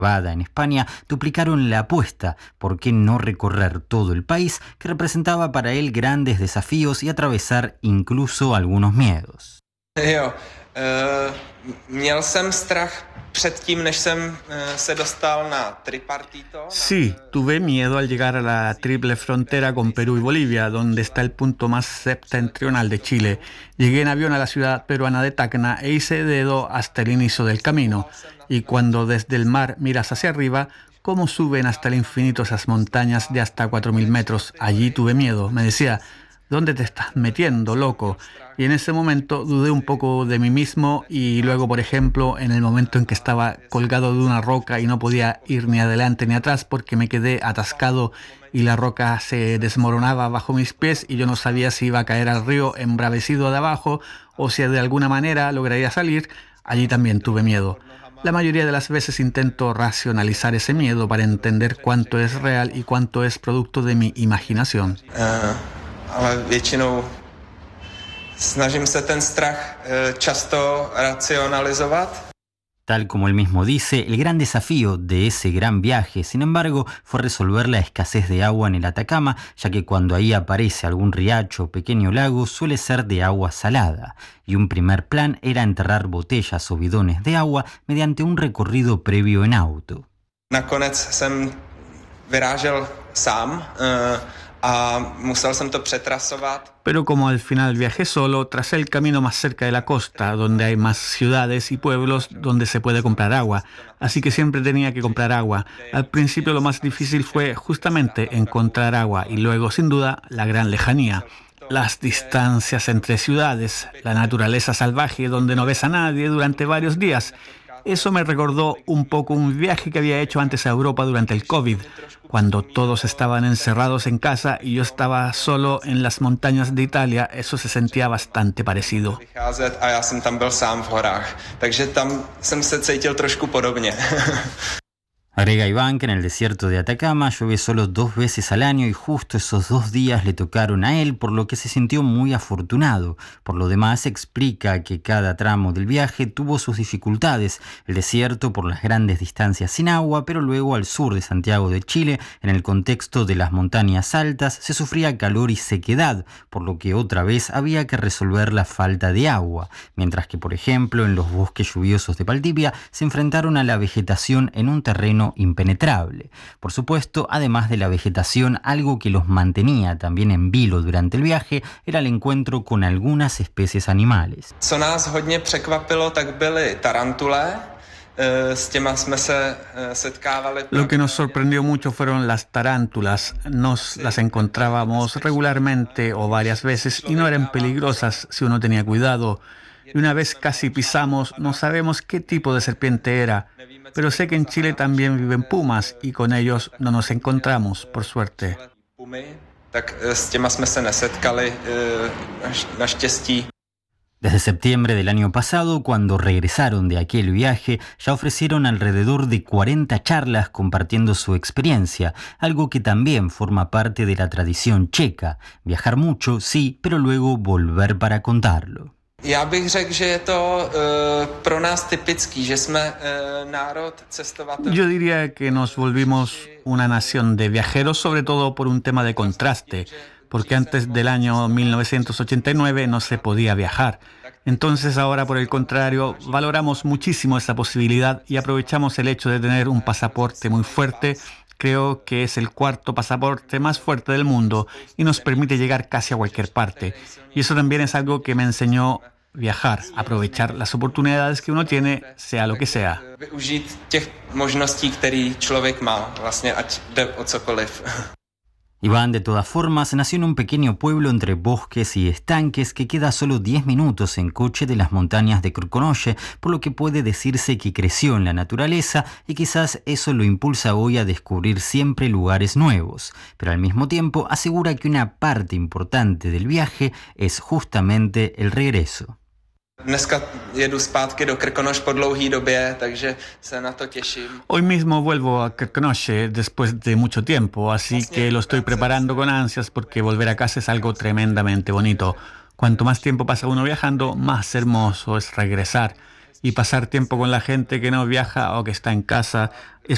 Vada en España, duplicaron la apuesta. ¿Por qué no recorrer todo el país, que representaba para él grandes desafíos y atravesar incluso algunos miedos? Jo, měl jsem strach předtím, než jsem se dostal na tripartito. Sí, tuve miedo al llegar a la triple frontera con Perú y Bolivia, donde está el punto más septentrional de Chile. Llegué en avión a la ciudad peruana de Tacna e hice dedo hasta el inicio del camino. Y cuando desde el mar miras hacia arriba, ¿cómo suben hasta el infinito esas montañas de hasta 4.000 metros? Allí tuve miedo. Me decía, ¿dónde te estás metiendo, loco? Y en ese momento dudé un poco de mí mismo y luego, por ejemplo, en el momento en que estaba colgado de una roca y no podía ir ni adelante ni atrás porque me quedé atascado y la roca se desmoronaba bajo mis pies y yo no sabía si iba a caer al río embravecido de abajo o si de alguna manera lograría salir, allí también tuve miedo. La mayoría de las veces intento racionalizar ese miedo para entender cuánto es real y cuánto es producto de mi imaginación. Ale většinou snažím se ten strach často racionalizovat. Tal como él mismo dice, el gran desafío de ese gran viaje, sin embargo, fue resolver la escasez de agua en el Atacama, ya que cuando ahí aparece algún riacho o pequeño lago suele ser de agua salada. Y un primer plan era enterrar botellas o bidones de agua mediante un recorrido previo en auto. Nakonec jsem vyrážel sám a musel jsem to přetrasovat. Pero como al final viajé solo, tracé el camino más cerca de la costa, donde hay más ciudades y pueblos donde se puede comprar agua. Así que siempre tenía que comprar agua. Al principio lo más difícil fue justamente encontrar agua y luego, sin duda, la gran lejanía. Las distancias entre ciudades, la naturaleza salvaje donde no ves a nadie durante varios días. Eso me recordó un poco un viaje que había hecho antes a Europa durante el COVID, cuando todos estaban encerrados en casa y yo estaba solo en las montañas de Italia. Eso se sentía bastante parecido. A já jsem tam byl sám v horách, takže tam jsem se cítil trošku podobně. Agrega Iván que en el desierto de Atacama llueve solo 2 veces al año y justo esos 2 días le tocaron a él, por lo que se sintió muy afortunado. Por lo demás, explica que cada tramo del viaje tuvo sus dificultades. El desierto por las grandes distancias sin agua, pero luego al sur de Santiago de Chile, en el contexto de las montañas altas, se sufría calor y sequedad, por lo que otra vez había que resolver la falta de agua. Mientras que, por ejemplo, en los bosques lluviosos de Valdivia se enfrentaron a la vegetación en un terreno impenetrable. Por supuesto, además de la vegetación, algo que los mantenía también en vilo durante el viaje era el encuentro con algunas especies animales. Co nás hodně překvapilo, tak byly tarantule. S těma jsme se setkávali. Lo que nos sorprendió mucho fueron las tarántulas. Nos las encontrábamos regularmente o varias veces y no eran peligrosas si uno tenía cuidado. Y una vez casi pisamos, no sabemos qué tipo de serpiente era, pero sé que en Chile también viven pumas y con ellos no nos encontramos, por suerte. Tak s těma jsme se nesetkali, naštěstí. Desde septiembre del año pasado, cuando regresaron de aquel viaje, ya ofrecieron alrededor de 40 charlas compartiendo su experiencia, algo que también forma parte de la tradición checa. Viajar mucho, sí, pero luego volver para contarlo. Já bych řekl, že je to pro nás typický, že jsme národ cestovatelů. Yo diría que nos volvimos una nación de viajeros, sobre todo por un tema de contraste, porque antes del año 1989 no se podía viajar. Entonces ahora, por el contrario, valoramos muchísimo esa posibilidad y aprovechamos el hecho de tener un pasaporte muy fuerte. Creo que es el 4.º pasaporte más fuerte del mundo y nos permite llegar casi a cualquier parte. Y eso también es algo que me enseñó viajar, aprovechar las oportunidades que uno tiene, sea lo que sea. Využít těch možností, které člověk má, vlastně ať jde o cokoliv. Iván, de todas formas, nació en un pequeño pueblo entre bosques y estanques que queda a solo 10 minutos en coche de las montañas de Krukonoše, por lo que puede decirse que creció en la naturaleza y quizás eso lo impulsa hoy a descubrir siempre lugares nuevos. Pero al mismo tiempo asegura que una parte importante del viaje es justamente el regreso. Dneska jedu zpátky do Krkonoš po dlouhé době, takže se na to těším. Hoy mismo vuelvo a Krkonoše después de mucho tiempo, así que lo estoy preparando con ansias porque volver a casa es algo tremendamente bonito. Cuanto más tiempo pasa uno viajando, más hermoso es regresar. Y pasar tiempo con la gente que no viaja o que está en casa es